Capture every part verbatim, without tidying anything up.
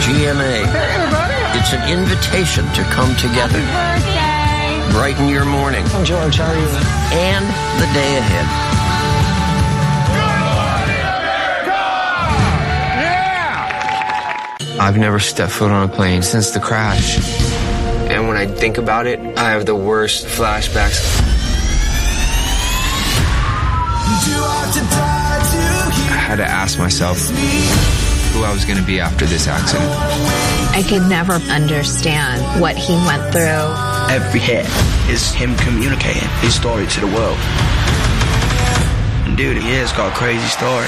G M A. Hey, everybody. It's an invitation to come together. Happy birthday. Brighten your morning. I'm George. How are you? And the day ahead. I've never stepped foot on a plane since the crash. And when I think about it, I have the worst flashbacks. I had to ask myself who I was going to be after this accident. I could never understand what he went through. Every hit is him communicating his story to the world. And dude, he has got a crazy story.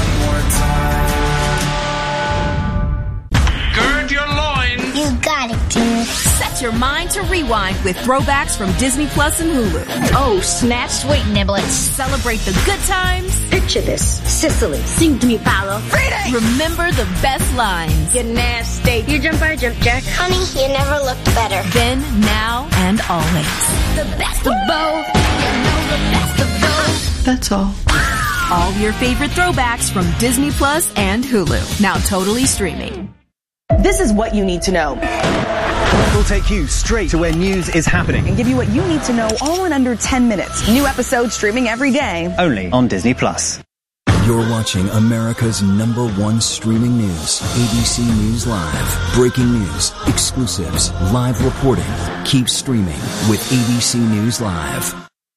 You got it, dude. Set your mind to rewind with throwbacks from Disney Plus and Hulu. Oh, snap, sweet niblets. Celebrate the good times. Picture this. Sicily. Sing to me, Paolo. Freedom! Remember the best lines. You're nasty. You jump, I jump, Jack. Honey, you never looked better. Then, now, and always. The best of both. You know the best of both. That's all. All your favorite throwbacks from Disney Plus and Hulu. Now totally streaming. This is what you need to know. We'll take you straight to where news is happening And give you what you need to know all in under ten minutes. New episodes streaming every day. only on Disney Plus. You're watching America's number one streaming news, A B C News Live. Breaking news, exclusives, live reporting. Keep streaming with A B C News Live.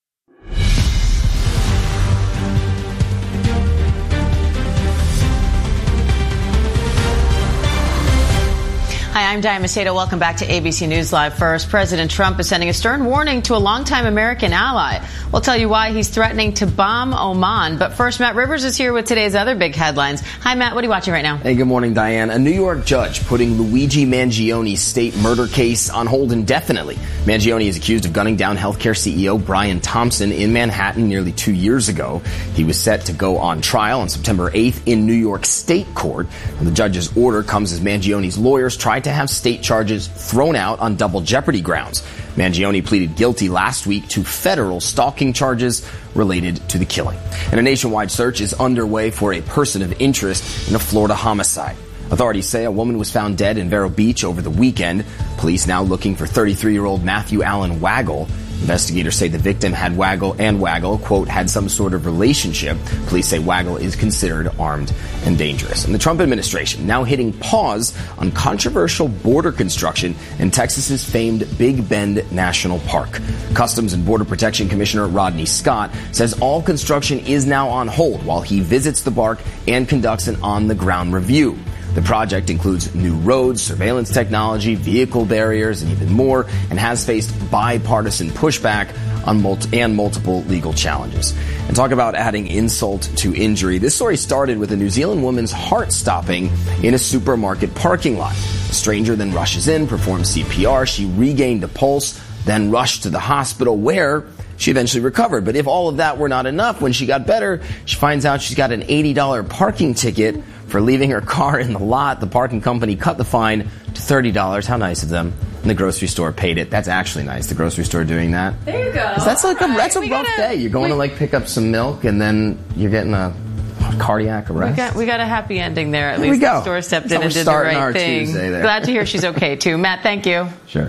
Hi, I'm Diane Macedo. Welcome back to A B C News Live. First, President Trump is sending a stern warning to a longtime American ally. We'll tell you why he's threatening to bomb Oman. But first, Matt Rivers is here with today's other big headlines. Hi, Matt. What are you watching right now? Hey, good morning, Diane. A New York judge putting Luigi Mangioni's state murder case on hold indefinitely. Mangioni is accused of gunning down healthcare C E O Brian Thompson in Manhattan nearly two years ago. He was set to go on trial on September eighth in New York State Court. And the judge's order comes as Mangioni's lawyers tried to have state charges thrown out on double jeopardy grounds. Mangioni pleaded guilty last week to federal stalking charges related to the killing. And a nationwide search is underway for a person of interest in a Florida homicide. Authorities say a woman was found dead in Vero Beach over the weekend. Police now looking for thirty-three-year-old Matthew Allen Waggle. Investigators say the victim had Waggle and Waggle, quote, had some sort of relationship. Police say Waggle is considered armed and dangerous. And the Trump administration now hitting pause on controversial border construction in Texas's famed Big Bend National Park. Customs and Border Protection Commissioner Rodney Scott says all construction is now on hold while he visits the park and conducts an on-the-ground review. The project includes new roads, surveillance technology, vehicle barriers, and even more, and has faced bipartisan pushback on multi- and multiple legal challenges. And talk about adding insult to injury. This story started with a New Zealand woman's heart stopping in a supermarket parking lot. A stranger then rushes in, performs C P R. She regained a pulse, then rushed to the hospital where she eventually recovered. But if all of that were not enough, when she got better, she finds out she's got an eighty dollars parking ticket for leaving her car in the lot. The parking company cut the fine to thirty dollars. How nice of them. And the grocery store paid it. That's actually nice, the grocery store doing that. There you go. That's like a, that's a we rough gotta, day. You're going we, to like pick up some milk and then you're getting a cardiac arrest. We got, we got a happy ending there. At There least we go. the store stepped That's in how and we're did the starting right our thing. Tuesday there. Glad to hear she's okay too. Matt, thank you. Sure.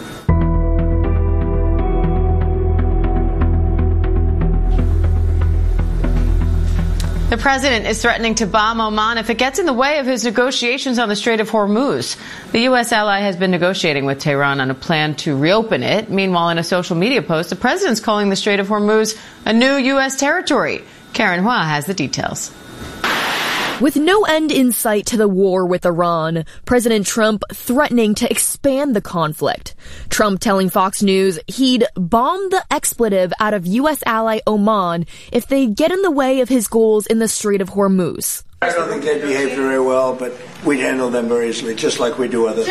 The president is threatening to bomb Oman if it gets in the way of his negotiations on the Strait of Hormuz. The U S ally has been negotiating with Tehran on a plan to reopen it. Meanwhile, in a social media post, the president's calling the Strait of Hormuz a new U S territory. Karen Hua has the details. With no end in sight to the war with Iran, President Trump threatening to expand the conflict. Trump telling Fox News he'd bomb the expletive out of U S ally Oman if they get in the way of his goals in the Strait of Hormuz. I don't think they behaved very well, but we'd handle them very easily, just like we do other things.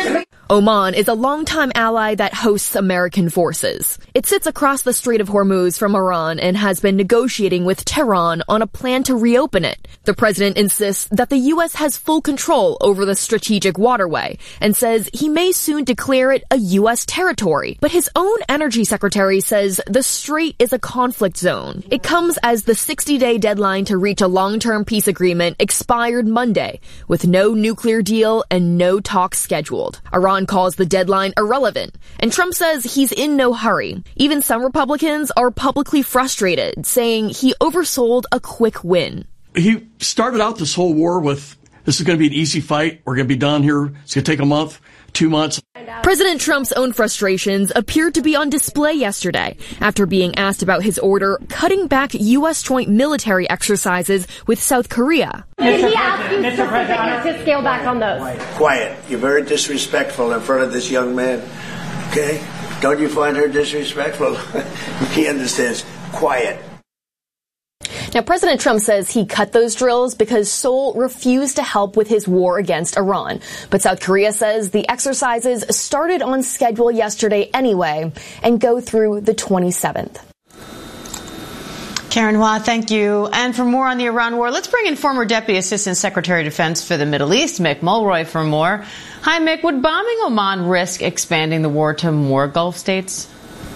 Oman is a longtime ally that hosts American forces. It sits across the Strait of Hormuz from Iran and has been negotiating with Tehran on a plan to reopen it. The president insists that the U S has full control over the strategic waterway and says he may soon declare it a U S territory. But his own energy secretary says the strait is a conflict zone. It comes as the sixty-day deadline to reach a long-term peace agreement expired Monday, with no nuclear deal and no talks scheduled. Iran calls the deadline irrelevant, and Trump says he's in no hurry. Even some Republicans are publicly frustrated, saying he oversold a quick win. He started out this whole war with, this is going to be an easy fight. We're going to be done here. It's going to take a month, two months. President Trump's own frustrations appeared to be on display yesterday after being asked about his order cutting back U S joint military exercises with South Korea. Did he ask you specifically to scale back on those? Quiet. You're very disrespectful in front of this young man. Okay? Don't you find her disrespectful? He understands. Quiet. Now, President Trump says he cut those drills because Seoul refused to help with his war against Iran. But South Korea says the exercises started on schedule yesterday anyway and go through the twenty-seventh. Karen Hua, thank you. And for more on the Iran war, let's bring in former Deputy Assistant Secretary of Defense for the Middle East, Mick Mulroy, for more. Hi, Mick. Would bombing Oman risk expanding the war to more Gulf states?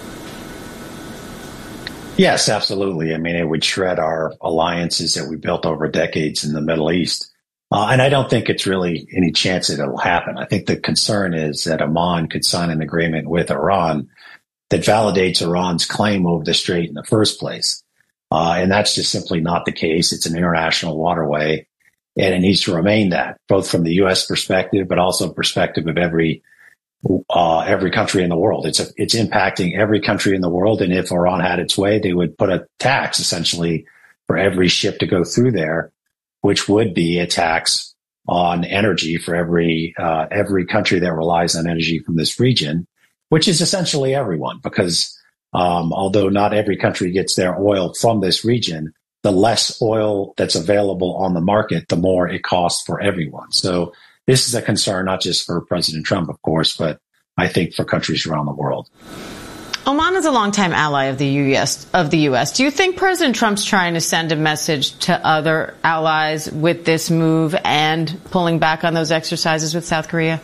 Yes, absolutely. I mean, it would shred our alliances that we built over decades in the Middle East. Uh, and I don't think it's really any chance that it'll happen. I think the concern is that Oman could sign an agreement with Iran that validates Iran's claim over the strait in the first place. Uh, and that's just simply not the case. It's an international waterway, and it needs to remain that, both from the U S perspective, but also perspective of every Uh, every country in the world. It's a, it's impacting every country in the world. And if Iran had its way, they would put a tax essentially for every ship to go through there, which would be a tax on energy for every, uh, every country that relies on energy from this region, which is essentially everyone, because, um, although not every country gets their oil from this region, the less oil that's available on the market, the more it costs for everyone. So this is a concern not just for President Trump, of course, but I think for countries around the world. Oman is a longtime ally of the U S. Of the U S. Do you think President Trump's trying to send a message to other allies with this move and pulling back on those exercises with South Korea?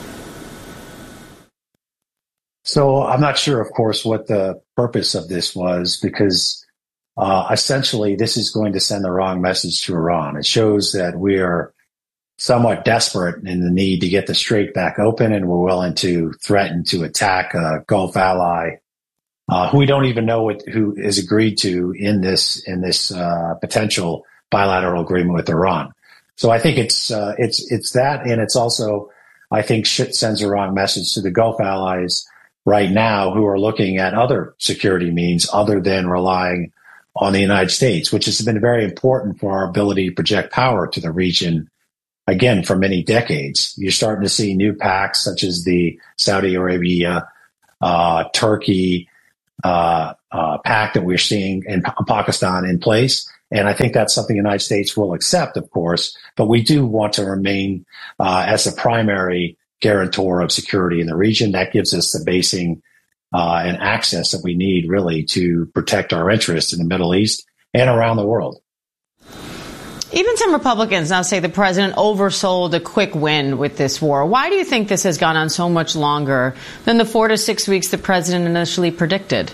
So I'm not sure, of course, what the purpose of this was, because uh, essentially this is going to send the wrong message to Iran. It shows that we are somewhat desperate in the need to get the strait back open, and we're willing to threaten to attack a Gulf ally uh, who we don't even know what, who is agreed to in this in this uh, potential bilateral agreement with Iran. So I think it's uh, it's it's that, and it's also, I think, shit sends a wrong message to the Gulf allies right now who are looking at other security means other than relying on the United States, which has been very important for our ability to project power to the region. Again, for many decades, you're starting to see new pacts such as the Saudi Arabia, uh, Turkey uh, uh, pact that we're seeing in P- Pakistan in place. And I think that's something the United States will accept, of course. But we do want to remain uh, as a primary guarantor of security in the region. That gives us the basing uh, and access that we need, really, to protect our interests in the Middle East and around the world. Even some Republicans now say the president oversold a quick win with this war. Why do you think this has gone on so much longer than the four to six weeks the president initially predicted?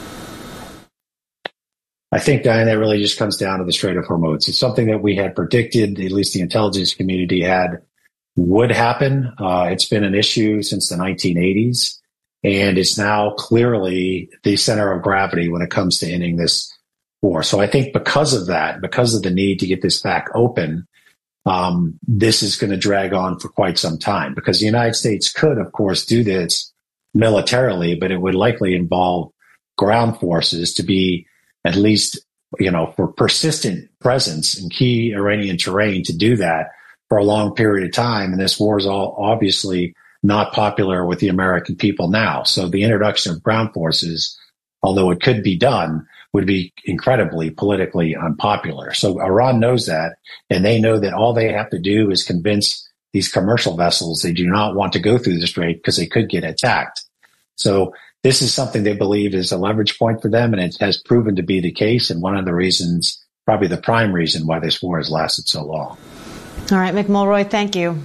I think, Diane, that really just comes down to the Strait of Hormuz. It's something that we had predicted, at least the intelligence community had, would happen. Uh, it's been an issue since the nineteen eighties, and it's now clearly the center of gravity when it comes to ending this war. So I think because of that, because of the need to get this back open, um, this is going to drag on for quite some time, because the United States could, of course, do this militarily, but it would likely involve ground forces to be at least, you know, for persistent presence in key Iranian terrain to do that for a long period of time. And this war is all obviously not popular with the American people now. So the introduction of ground forces, although it could be done, would be incredibly politically unpopular. So Iran knows that, and they know that all they have to do is convince these commercial vessels, they do not want to go through the strait because they could get attacked. So this is something they believe is a leverage point for them, and it has proven to be the case, and one of the reasons, probably the prime reason why this war has lasted so long. All right, Mick Mulroy, thank you.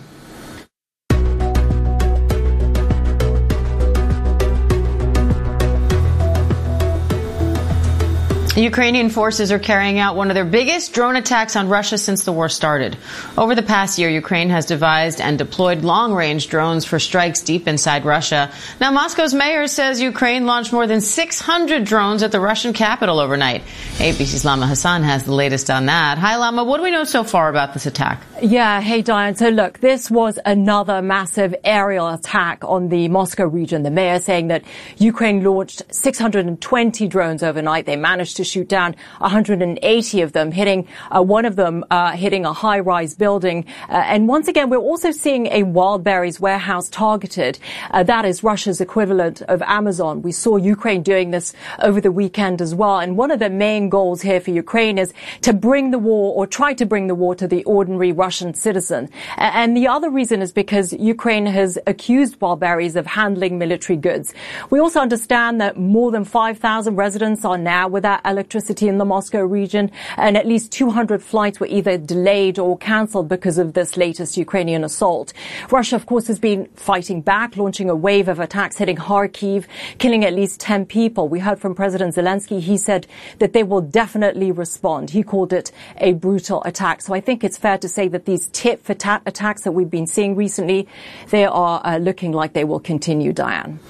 Ukrainian forces are carrying out one of their biggest drone attacks on Russia since the war started. Over the past year, Ukraine has devised and deployed long-range drones for strikes deep inside Russia. Now, Moscow's mayor says Ukraine launched more than six hundred drones at the Russian capital overnight. A B C's Lama Hassan has the latest on that. Hi, Lama. What do we know so far about this attack? Yeah. Hey, Diane. So, look, this was another massive aerial attack on the Moscow region. The mayor saying that Ukraine launched six hundred twenty drones overnight. They managed to shoot down one hundred eighty of them, hitting uh, one of them uh, hitting a high-rise building. Uh, and once again, we're also seeing a Wildberries warehouse targeted. Uh, that is Russia's equivalent of Amazon. We saw Ukraine doing this over the weekend as well. And one of the main goals here for Ukraine is to bring the war, or try to bring the war, to the ordinary Russian citizen. Uh, and the other reason is because Ukraine has accused Wildberries of handling military goods. We also understand that more than five thousand residents are now without electricity in the Moscow region, and at least two hundred flights were either delayed or cancelled because of this latest Ukrainian assault. Russia, of course, has been fighting back, launching a wave of attacks hitting Kharkiv, killing at least ten people. We heard from President Zelensky. He said that they will definitely respond. He called it a brutal attack. So I think it's fair to say that these tit-for-tat attacks that we've been seeing recently, they are uh, looking like they will continue, Diane.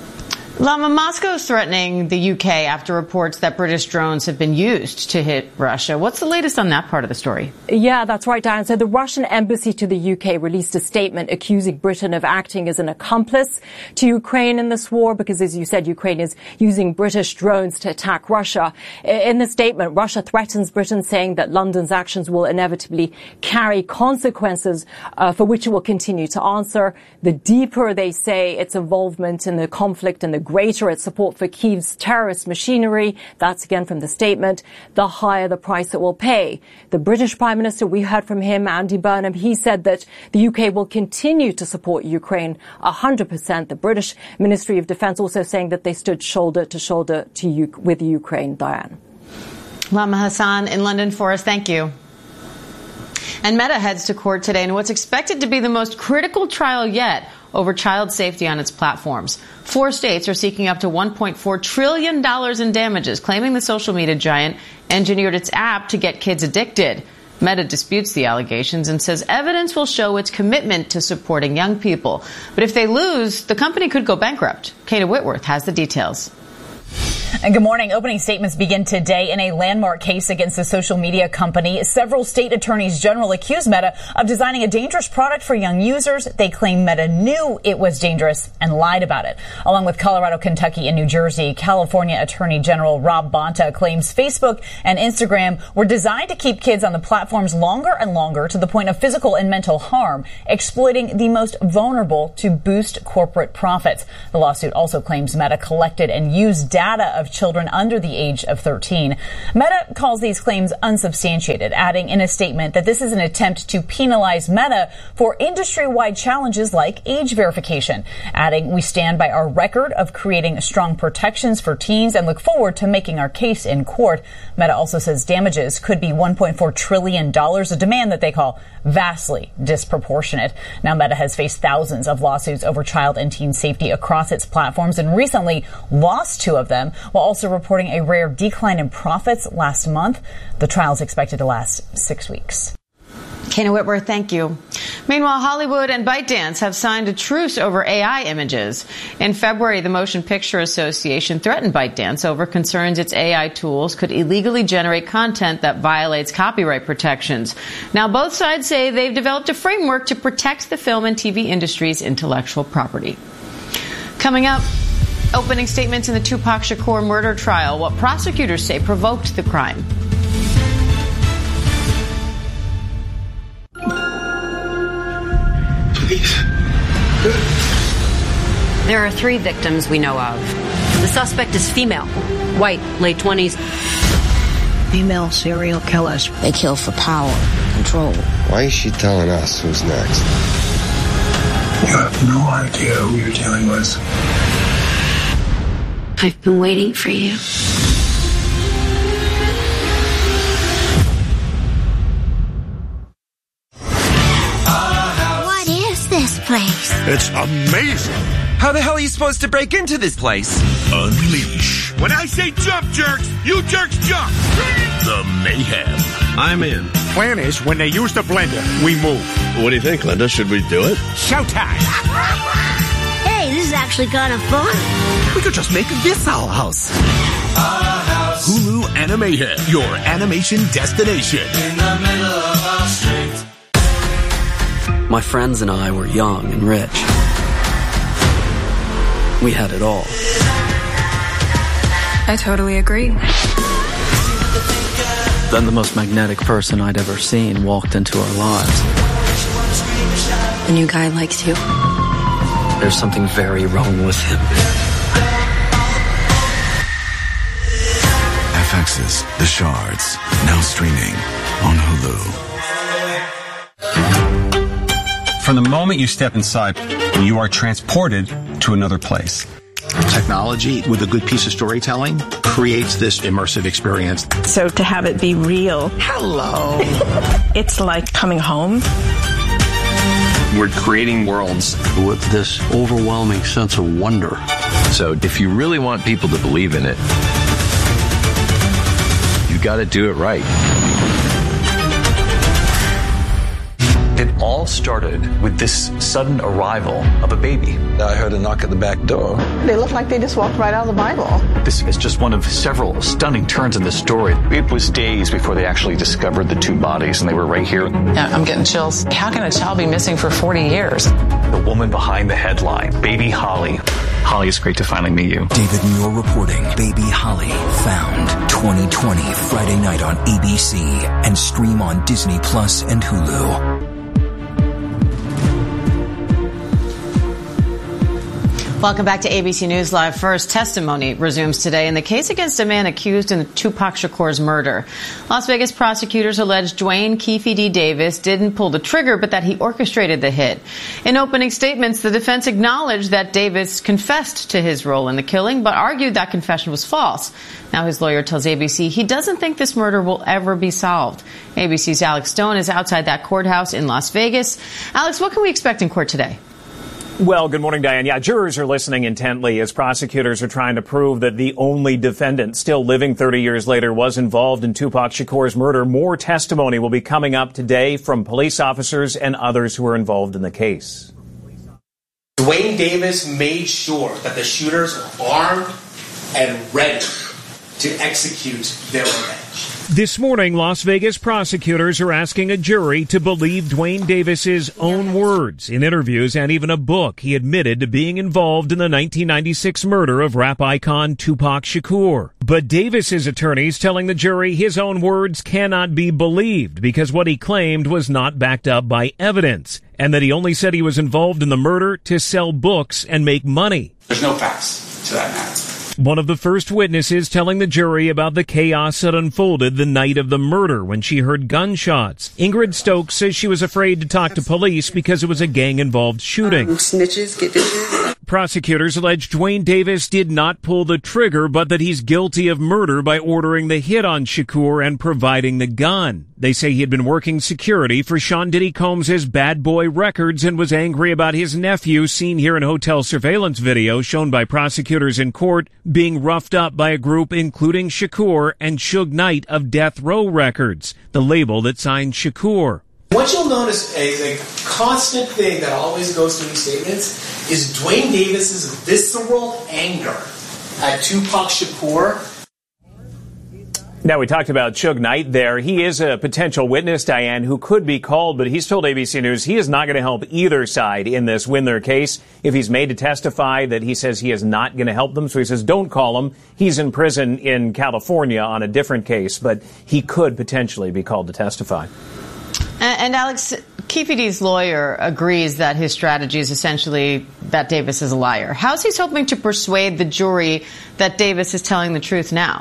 Lama, Moscow is threatening the U K after reports that British drones have been used to hit Russia. What's the latest on that part of the story? Yeah, that's right, Diane. So the Russian embassy to the U K released a statement accusing Britain of acting as an accomplice to Ukraine in this war because, as you said, Ukraine is using British drones to attack Russia. In the statement, Russia threatens Britain, saying that London's actions will inevitably carry consequences uh, for which it will continue to answer. The deeper, they say, its involvement in the conflict and the greater its support for Kyiv's terrorist machinery, that's again from the statement, the higher the price it will pay. The British Prime Minister, we heard from him, Andy Burnham, he said that the U K will continue to support Ukraine one hundred percent. The British Ministry of Defence also saying that they stood shoulder to shoulder to U- with Ukraine. Diane. Lama Hassan in London for us. Thank you. And Meta heads to court today in what's expected to be the most critical trial yet over child safety on its platforms. Four states are seeking up to one point four trillion dollars in damages, claiming the social media giant engineered its app to get kids addicted. Meta disputes the allegations and says evidence will show its commitment to supporting young people. But if they lose, the company could go bankrupt. Kata Whitworth has the details. And good morning. Opening statements begin today in a landmark case against the social media company. Several state attorneys general accuse Meta of designing a dangerous product for young users. They claim Meta knew it was dangerous and lied about it. Along with Colorado, Kentucky, and New Jersey, California Attorney General Rob Bonta claims Facebook and Instagram were designed to keep kids on the platforms longer and longer, to the point of physical and mental harm, exploiting the most vulnerable to boost corporate profits. The lawsuit also claims Meta collected and used data of children under the age of thirteen. Meta calls these claims unsubstantiated, adding in a statement that this is an attempt to penalize Meta for industry-wide challenges like age verification. Adding, we stand by our record of creating strong protections for teens and look forward to making our case in court. Meta also says damages could be one point four trillion dollars, a demand that they call vastly disproportionate. Now, Meta has faced thousands of lawsuits over child and teen safety across its platforms and recently lost two of them, while also reporting a rare decline in profits last month. The trial is expected to last six weeks. Kata Whitworth, thank you. Meanwhile, Hollywood and ByteDance have signed a truce over A I images. In February, the Motion Picture Association threatened ByteDance over concerns its A I tools could illegally generate content that violates copyright protections. Now, both sides say they've developed a framework to protect the film and T V industry's intellectual property. Coming up, opening statements in the Tupac Shakur murder trial, what prosecutors say provoked the crime. Please. There are three victims we know of. The suspect is female, white, late twenties. Female serial killers. They kill for power, control. Why is she telling us who's next? You have no idea who you're dealing with. I've been waiting for you. What is this place? It's amazing. How the hell are you supposed to break into this place? Unleash. When I say jump, jerks, you jerks jump. The mayhem. I'm in. Plan is, when they use the blender, we move. What do you think, Linda? Should we do it? Showtime. Hey, this is actually kind of fun. We could just make this our house. Our house. Hulu Animation, your animation destination. In the middle of our street. My friends and I were young and rich. We had it all. I totally agree. Then the most magnetic person I'd ever seen walked into our lives. The new guy likes you. There's something very wrong with him. F X's The Shards, now streaming on Hulu. From the moment you step inside, you are transported to another place. Technology with a good piece of storytelling creates this immersive experience. So to have it be real. Hello. It's like coming home. We're creating worlds with this overwhelming sense of wonder. So if you really want people to believe in it, you got to do it right. It all started with this sudden arrival of a baby. I heard a knock at the back door. They look like they just walked right out of the Bible. This is just one of several stunning turns in the story. It was days before they actually discovered the two bodies, and they were right here. Yeah, I'm getting chills. How can a child be missing for forty years? The woman behind the headline, Baby Holly. Holly, it's great to finally meet you. David Muir reporting Baby Holly found twenty twenty Friday night on A B C and stream on Disney Plus and Hulu. Welcome back to A B C News Live. First, testimony resumes today in the case against a man accused in Tupac Shakur's murder. Las Vegas prosecutors allege Dwayne Keefe D. Davis didn't pull the trigger, but that he orchestrated the hit. In opening statements, the defense acknowledged that Davis confessed to his role in the killing, but argued that confession was false. Now his lawyer tells A B C he doesn't think this murder will ever be solved. A B C's Alex Stone is outside that courthouse in Las Vegas. Alex, what can we expect in court today? Well, good morning, Diane. Yeah, jurors are listening intently as prosecutors are trying to prove that the only defendant still living thirty years later was involved in Tupac Shakur's murder. More testimony will be coming up today from police officers and others who are involved in the case. Dwayne Davis made sure that the shooters were armed and ready to execute their revenge. This morning, Las Vegas prosecutors are asking a jury to believe Dwayne Davis's own words in interviews and even a book. He admitted to being involved in the nineteen ninety-six murder of rap icon Tupac Shakur. But Davis's attorneys telling the jury his own words cannot be believed because what he claimed was not backed up by evidence, and that he only said he was involved in the murder to sell books and make money. There's no facts to that matter. One of the first witnesses telling the jury about the chaos that unfolded the night of the murder when she heard gunshots. Ingrid Stokes says she was afraid to talk to police because it was a gang-involved shooting. Um, snitches get ditches. Prosecutors allege Dwayne Davis did not pull the trigger, but that he's guilty of murder by ordering the hit on Shakur and providing the gun. They say he had been working security for Sean Diddy Combs' Bad Boy Records and was angry about his nephew, seen here in hotel surveillance video shown by prosecutors in court, being roughed up by a group including Shakur and Suge Knight of Death Row Records, the label that signed Shakur. What you'll notice is a constant thing that always goes through these statements is Dwayne Davis's visceral anger at Tupac Shakur. Now, we talked about Suge Knight there. He is a potential witness, Diane, who could be called, but he's told A B C News he is not going to help either side in this win their case. If he's made to testify, that he says he is not going to help them, so he says don't call him. He's in prison in California on a different case, but he could potentially be called to testify. And, and Alex, Keefe D's lawyer agrees that his strategy is essentially that Davis is a liar. How's he hoping to persuade the jury that Davis is telling the truth now?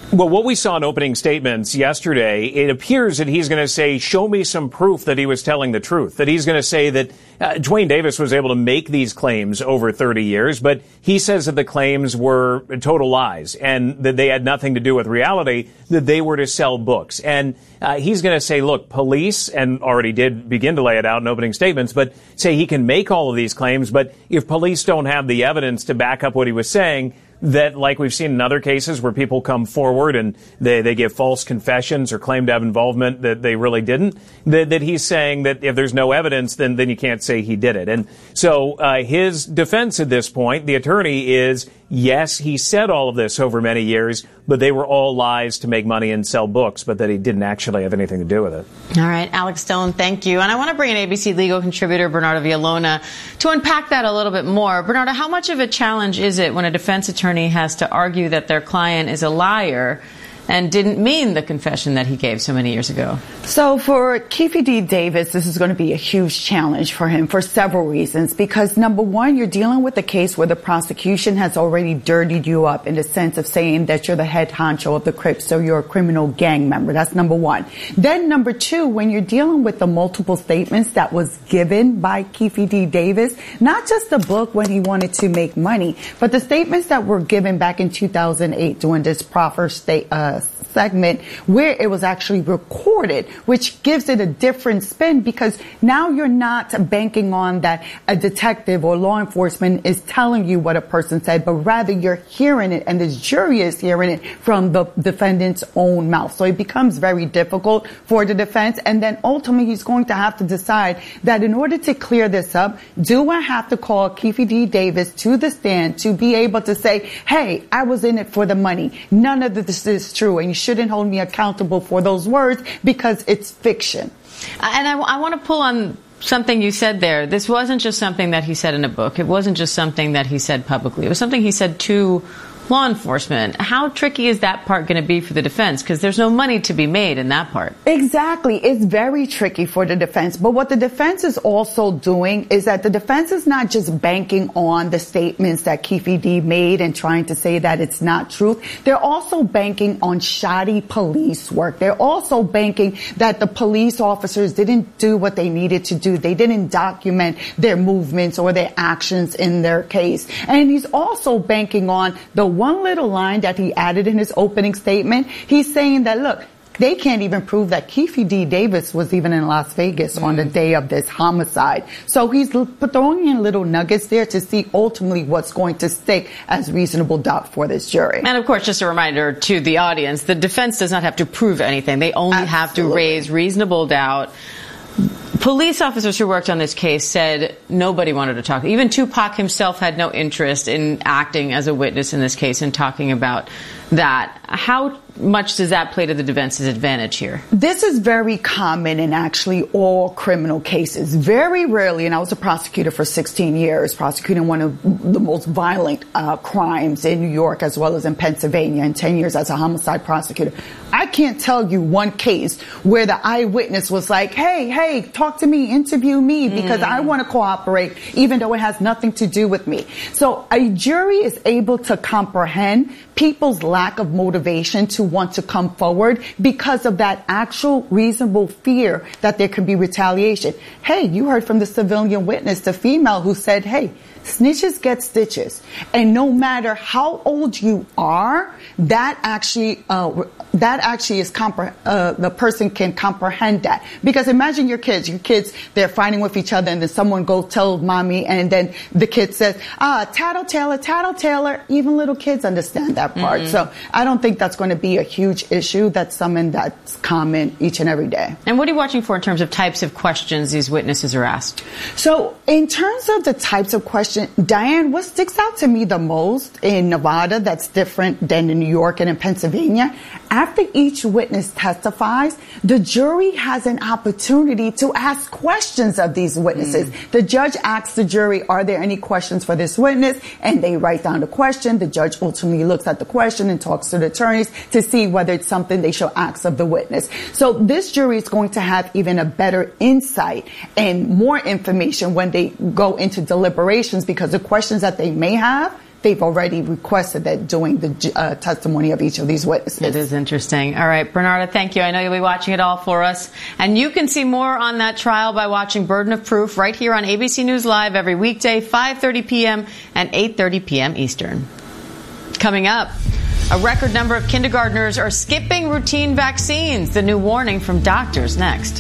Well, what we saw in opening statements yesterday, it appears that he's going to say, show me some proof that he was telling the truth, that he's going to say that uh, Duane Davis was able to make these claims over thirty years, but he says that the claims were total lies and that they had nothing to do with reality, that they were to sell books. And uh, he's going to say, look, police, and already did begin to lay it out in opening statements, but say he can make all of these claims, but if police don't have the evidence to back up what he was saying, that, like we've seen in other cases where people come forward and they, they give false confessions or claim to have involvement that they really didn't, that, that he's saying that if there's no evidence, then, then you can't say he did it. And so uh, his defense at this point, the attorney, is, yes, he said all of this over many years, but they were all lies to make money and sell books, but that he didn't actually have anything to do with it. All right, Alex Stone, thank you. And I want to bring in A B C legal contributor Bernardo Villalona to unpack that a little bit more. Bernardo, how much of a challenge is it when a defense attorney has to argue that their client is a liar and didn't mean the confession that he gave so many years ago? So for Keefe D. Davis, this is going to be a huge challenge for him for several reasons. Because number one, you're dealing with a case where the prosecution has already dirtied you up in the sense of saying that you're the head honcho of the Crips, so you're a criminal gang member. That's number one. Then number two, when you're dealing with the multiple statements that was given by Keefe D. Davis, not just the book when he wanted to make money, but the statements that were given back in two thousand eight during this proffer state, uh, segment where it was actually recorded, which gives it a different spin because now you're not banking on that a detective or law enforcement is telling you what a person said, but rather you're hearing it and the jury is hearing it from the defendant's own mouth. So it becomes very difficult for the defense. And then ultimately he's going to have to decide that in order to clear this up, do I have to call Keefe D. Davis to the stand to be able to say, hey, I was in it for the money. None of this is true. And you shouldn't hold me accountable for those words because it's fiction. And I, I want to pull on something you said there. This wasn't just something that he said in a book. It wasn't just something that he said publicly. It was something he said to law enforcement. How tricky is that part going to be for the defense? Because there's no money to be made in that part. Exactly. It's very tricky for the defense. But what the defense is also doing is that the defense is not just banking on the statements that Keefe D. made and trying to say that it's not truth. They're also banking on shoddy police work. They're also banking that the police officers didn't do what they needed to do. They didn't document their movements or their actions in their case. And he's also banking on the one little line that he added in his opening statement. He's saying that, look, they can't even prove that Keefe D. Davis was even in Las Vegas mm-hmm. on the day of this homicide. So he's throwing in little nuggets there to see ultimately what's going to stick as reasonable doubt for this jury. And of course, just a reminder to the audience, the defense does not have to prove anything. They only Absolutely. have to raise reasonable doubt. Police officers who worked on this case said nobody wanted to talk. Even Tupac himself had no interest in acting as a witness in this case and talking about that. How much does that play to the defense's advantage here? This is very common in actually all criminal cases. Very rarely, and I was a prosecutor for sixteen years, prosecuting one of the most violent uh, crimes in New York as well as in Pennsylvania, and ten years as a homicide prosecutor. I can't tell you one case where the eyewitness was like, hey, hey, talk to me, interview me, because mm. I want to cooperate, even though it has nothing to do with me. So a jury is able to comprehend people's lack of motivation to want to come forward because of that actual reasonable fear that there could be retaliation. Hey, you heard from the civilian witness, the female who said, hey, snitches get stitches. And no matter how old you are, that actually, uh, that actually is, compre- uh, the person can comprehend that. Because imagine your kids, your kids, they're fighting with each other and then someone goes tell mommy and then the kid says, ah, tattletailer, tattletailer. Even little kids understand that part. Mm-hmm. So I don't think that's going to be a huge issue. That's something that's common each and every day. And what are you watching for in terms of types of questions these witnesses are asked? So in terms of the types of questions, Diane, what sticks out to me the most in Nevada that's different than in New York and in Pennsylvania, after each witness testifies, the jury has an opportunity to ask questions of these witnesses. Mm. The judge asks the jury, are there any questions for this witness? And they write down the question. The judge ultimately looks at the question and talks to the attorneys to see whether it's something they shall ask of the witness. So this jury is going to have even a better insight and more information when they go into deliberations, because the questions that they may have they've already requested that during the uh, testimony of each of these witnesses. It is interesting. All right, Bernarda, thank you. I know you'll be watching it all for us. And you can see more on that trial by watching Burden of Proof right here on A B C News Live every weekday, five thirty p.m. and eight thirty p.m. Eastern. Coming up, a record number of kindergartners are skipping routine vaccines. The new warning from doctors next.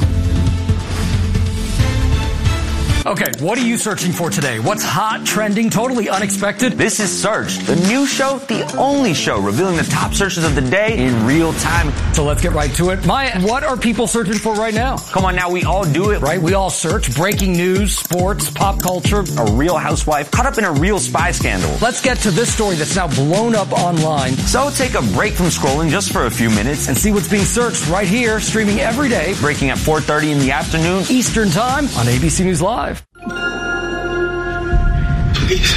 Okay, what are you searching for today? What's hot, trending, totally unexpected? This is Search, the new show, the only show revealing the top searches of the day in real time. So let's get right to it. Maya, what are people searching for right now? Come on now, we all do it. Right, we all search breaking news, sports, pop culture. A real housewife caught up in a real spy scandal. Let's get to this story that's now blown up online. So take a break from scrolling just for a few minutes and see what's being searched right here, streaming every day. Breaking at four thirty in the afternoon. Eastern Time on A B C News Live. Please.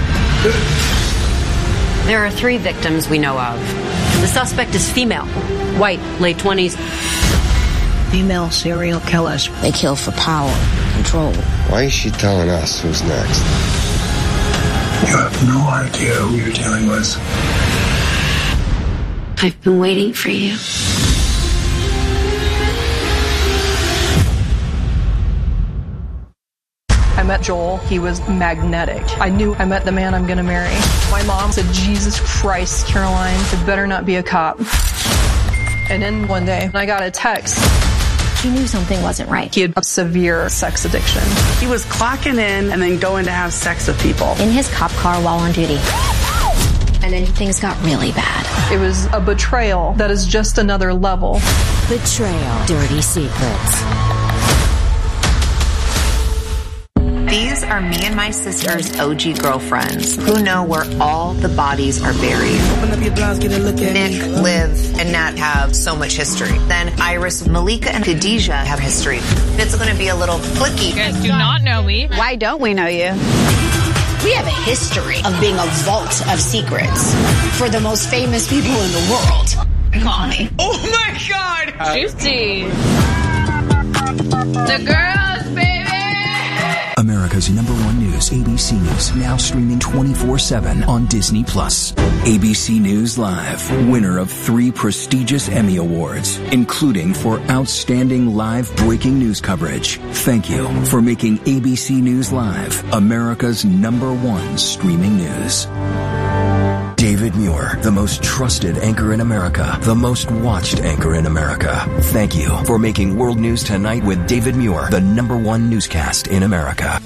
There are three victims we know of. The suspect is female, white, late twenties. Female serial killers. They kill for power, control. Why is she telling us who's next? You have no idea who you're dealing with. I've been waiting for you. I met Joel. He was magnetic. I knew I met the man I'm going to marry. My mom said, Jesus Christ, Caroline, it better not be a cop. And then one day, I got a text. He knew something wasn't right. He had a severe sex addiction. He was clocking in and then going to have sex with people. In his cop car while on duty. And then things got really bad. It was a betrayal that is just another level. Betrayal. Dirty secrets. These are me and my sister's O G girlfriends who know where all the bodies are buried. Open up your blouse, get a look at Nick, me. Liv, and Nat have so much history. Then Iris, Malika, and Khadijah have history. It's going to be a little clicky. You guys do not know me. Why don't we know you? We have a history of being a vault of secrets for the most famous people in the world. Connie. Oh my God! Juicy. The girls, baby! America's number one news, A B C News, now streaming twenty-four seven on Disney Plus. A B C News Live, winner of three prestigious Emmy Awards, including for outstanding live breaking news coverage. Thank you for making A B C News Live America's number one streaming news. David Muir, the most trusted anchor in America, the most watched anchor in America. Thank you for making World News Tonight with David Muir the number one newscast in America.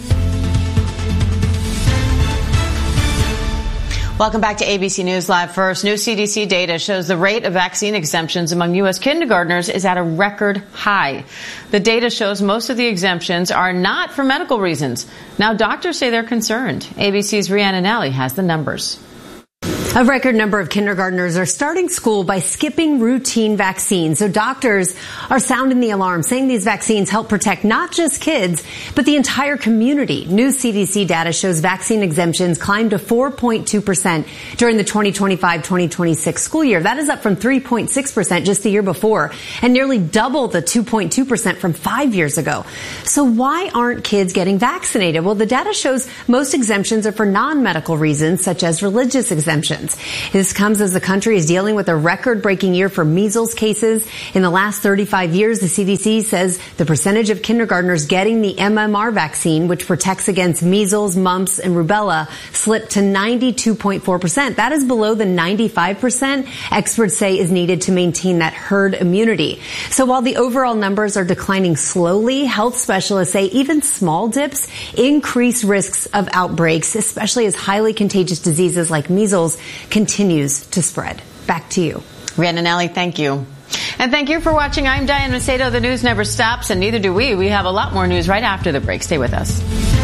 Welcome back to A B C News Live. First, new C D C data shows the rate of vaccine exemptions among U S kindergartners is at a record high. The data shows most of the exemptions are not for medical reasons. Now, doctors say they're concerned. A B C's Rhianna Nally has the numbers. A record number of kindergartners are starting school by skipping routine vaccines. So doctors are sounding the alarm, saying these vaccines help protect not just kids, but the entire community. New C D C data shows vaccine exemptions climbed to four point two percent during the twenty twenty-five twenty twenty-six school year. That is up from three point six percent just the year before and nearly double the two point two percent from five years ago. So why aren't kids getting vaccinated? Well, the data shows most exemptions are for non-medical reasons, such as religious exemptions. This comes as the country is dealing with a record-breaking year for measles cases. In the last thirty-five years, the C D C says the percentage of kindergartners getting the M M R vaccine, which protects against measles, mumps, and rubella, slipped to ninety-two point four percent. That is below the ninety-five percent experts say is needed to maintain that herd immunity. So while the overall numbers are declining slowly, health specialists say even small dips increase risks of outbreaks, especially as highly contagious diseases like measles continues to spread. Back to you. Rhianna Nally, thank you. And thank you for watching. I'm Diane Macedo. The news never stops, and neither do we. We have a lot more news right after the break. Stay with us.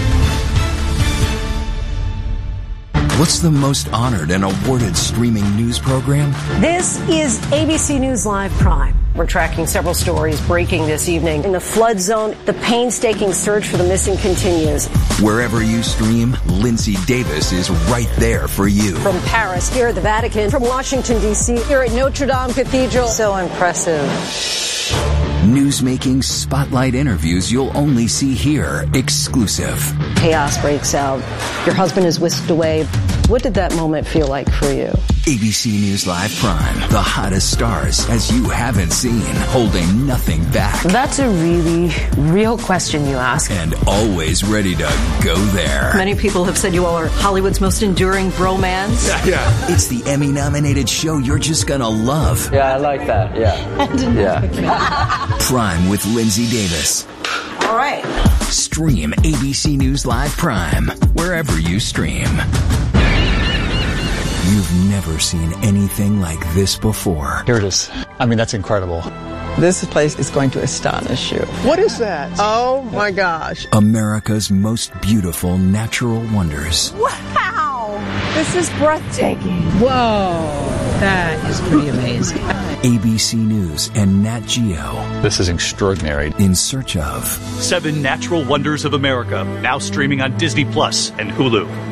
What's the most honored and awarded streaming news program? This is A B C News Live Prime. We're tracking several stories breaking this evening. In the flood zone, the painstaking search for the missing continues. Wherever you stream, Lindsay Davis is right there for you. From Paris, here at the Vatican, from Washington, D C, here at Notre Dame Cathedral. So impressive. Newsmaking spotlight interviews you'll only see here, exclusive. Chaos breaks out. Your husband is whisked away. What did that moment feel like for you? A B C News Live Prime, the hottest stars as you haven't seen, holding nothing back. That's a really real question you ask. And always ready to go there. Many people have said you all are Hollywood's most enduring bromance. Yeah, yeah. It's the Emmy-nominated show you're just gonna love. Yeah, I like that, yeah. yeah. Prime with Lindsay Davis. All right. Stream A B C News Live Prime wherever you stream. You've never seen anything like this before. Here it is. I mean, that's incredible. This place is going to astonish you. What is that? Oh my gosh. America's most beautiful natural wonders. Wow. This is breathtaking. Whoa. That is pretty amazing. A B C News and Nat Geo. This is extraordinary. In search of Seven Natural Wonders of America, now streaming on Disney Plus and Hulu.